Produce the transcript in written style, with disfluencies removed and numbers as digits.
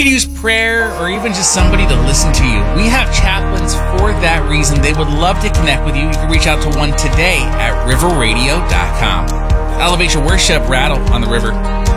You could use prayer or even just somebody to listen to you. We have chaplains for that reason. They would love to connect with you. You can reach out to one today at riverradio.com. Elevate your worship, Rattle on the River.